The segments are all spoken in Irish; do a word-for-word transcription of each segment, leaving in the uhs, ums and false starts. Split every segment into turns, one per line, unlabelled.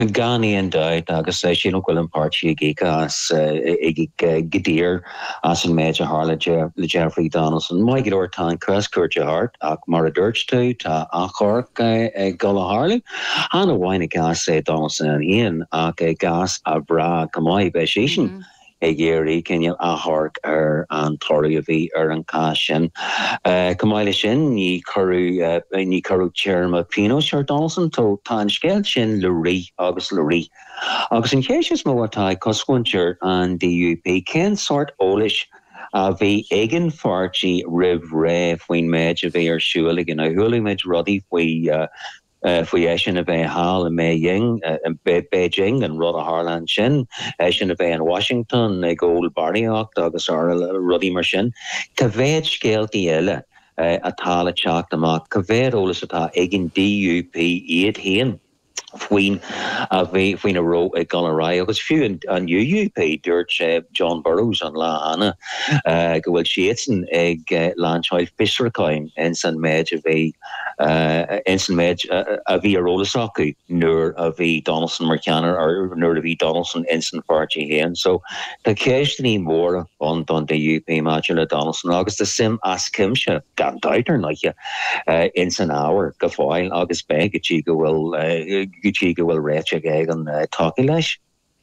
Gani and died agus sé sin gwil an party giga as ag gedéir as an méid a Harla le Jeffrey Donaldson. Mai gid ortáin cres curte hart ach mar a dúirt tú tá achor go a Harla. An a bhaine gas sé Donaldson an ian ach gas a bra gomáid be sin. E géirí cinneal athorc ar an toirí a bhí ar an cá sin. Comáile sin ní choú ní choú tíirma Pino Seir Donaldson tó tá an scéil sin le rí agus le rí. Agus an chéis is mó atá coscuintear an D U P cén sort ólis a bhí éigen fartí rih ré faoin méid a bhí ar siúla gin a thuúla méid rudaí faoi Uh, for sin a bheith hall in Beijing, uh, in Be Beijing and rud a Harlan sin, sin a bheith in Washington, ag Old Barniocht agus ar rudí mar sin. Ca bhéad scéaltaí eile uh, atá le teacht amach, ca bhéad ólas atá éigen D U P iad hain. Fwyn a bhí fwyn a ro ag gan a rai agus fiú an U U P dúirt John Burrows an lá ana uh, go bhfuil siatsan ag uh, Lanchoil Fishercoin in san méid a bhí uh, in san méid uh, a bhí a rólas acu nuair a bhí Donaldson mar ceannar or nuair a bhí Donaldson in san fartí héan. So tá céisteaní móra an don D U P Majula Donaldson agus the sim as cimse gan daitar naiche uh, in san áwer go fáil agus be go tí go bhfuil uh, Gutí go bhfuil réite ag an táci leis.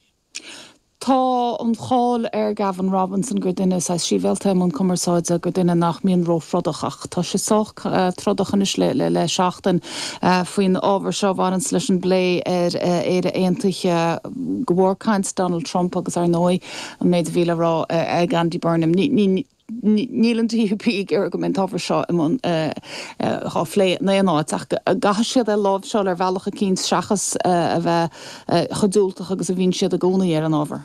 Tá an cháil ar Gavin Robinson go duine sa síbhéalta an cumarsáide go duine nach míon ró frodachach. Tá sé soch trodachan le le le seachtain faoin ábhar seo bharan leis an blé ar éad aontaithe go bhórcaint Donald Trump agus ar nói an méid bhíle rá ag Andy Burnham. Ní Níl an D U P ar go minn tábhar seo imón lé na áit ach gath siad a lábh seo ar bhealacha cín seachas a bheith chodúltach agus a bhín siad a gcónaí ar an ábhar.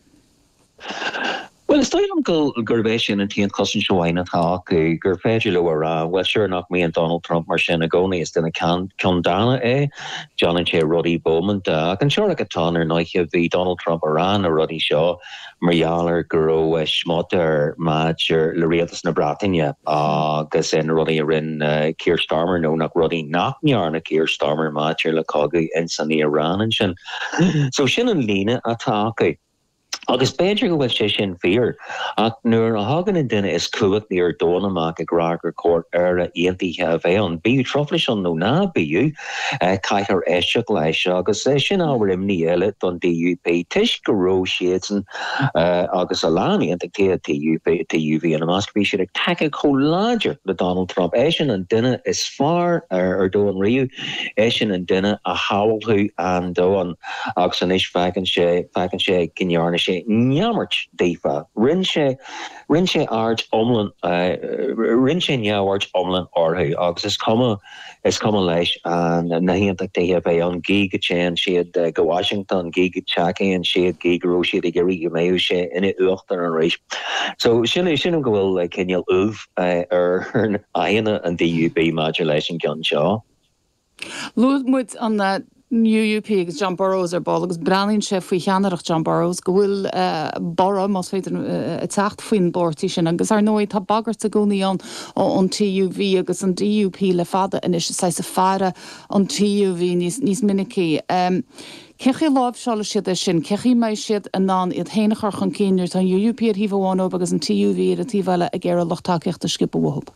Well, it's still go Gervation and Tian Cousin Shawina talk, Gerfagilo, well, sure enough, me and Donald Trump, Marshana Goni is then a can Condana, eh? John and Che Ruddy Bowman, uh, can sure like a ton or Nike v Donald Trump Iran or Ruddy Shaw, Marialer, Guru, Schmotter, Match, or Loreatus Nabratinia, uh, Gassen Ruddy Rin, Keir Starmer, no, not Ruddy, not Yarna, Keir Starmer, Match, or Lakogi, and Sunny Iran and Shin. So Shin and Lena attack. Agus Beiidir go bhfuil sé sin fear ach nuair a hagan in duine is cuaig níor dóna amach ag rágur cóir ar a aontaithe a bheith an bíú troflis an nó ná bíú caiithar éisteach leis agus é sin ábhar imní eile don D U P tuis go ró siadsan agus a lánaí an té T U V an amach bhí siad ag take choláidir le Donald Trump é sin an duine is fearr ar dó an riú é sin an duine a hailthú an dóan agus an is feagan sé feagan sé gnearna sé Nyamert Defa Rinche Rinche Art Omlan uh Rinche Nyawart Omlan Orhu Agus is comma is comma leish and nahiantak they have a on giga chan she had uh, go Washington giga chaki and she had giga ro she had giri you she in it uchter and race. So shouldn't shouldn't go like can you uv or Iana and the U B modulation gun shaw.
Lud moet on that U U P agus John Burrows ar ball agus bralín sé faoi cheanarach John Burrows go bhfuil uh, bara más féidir uh, a techt faoin bortí sin agus ar nóid tá bagart a gcónaí an an T U V agus an D U P le fada inis sa sa fara an T U V níos níos minicí. Um, Cechi láb seála siad a sin, cechi mai siad a ná iad héanachar chun cíneir an U U P ar híomháinób agus an T U V ar a tíbhile a ggéir lochtáceocht a skip a bhthb.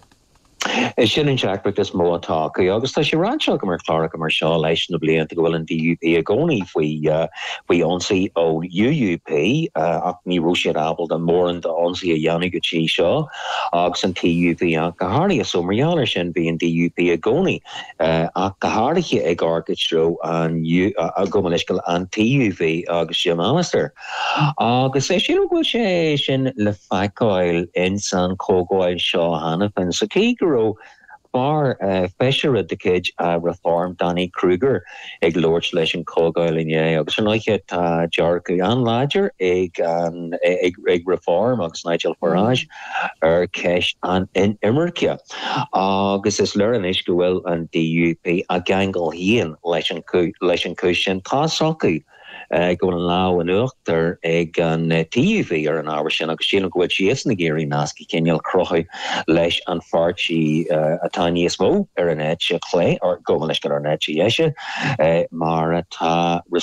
Is sin in Jackbrick is mó atá agus tá sé ranseach mar chlára mar seo leis na blianta go bhfuil an D U P a gcónaí faoi faoi onsaí ó U U P ach ní ró siad abal an mór an onsaí a dhéanamh go tí seo agus an T U V ach go háirithe so marar sin bhí an D U P a gcónaí ach go háirithe ag arcaidtro an a go leiscail an T U V agus Jim Alister. Agus é sin bhfuil sé sin le feiceáil in san cógáil seo hanafin sa cígur bar uh, Fisher at the cage uh, reform Danny Kruger ag Lord leis an cógáil inné agus an aiche tá Jarku an Ladger ag an ag, ag reform agus Nigel Farage ar ceist an in Imercia agus is learn is go bhfuil an D U P a gangal hían leis an leis an cushion tá socu go an lá an uachtar ag an T V ar an áwer sin agus sílan gohfuil sios na géirí nasci cinneal crochu leis an fartí atá níos mó ar an net se chlé ar go leis go ar net éise mar tá